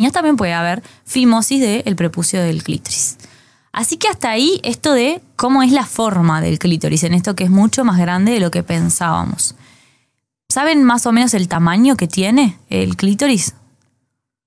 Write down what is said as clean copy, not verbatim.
vaginas, también puede haber fimosis del prepucio del clítoris. Así que hasta ahí esto de cómo es la forma del clítoris, en esto que es mucho más grande de lo que pensábamos. ¿Saben más o menos el tamaño que tiene el clítoris?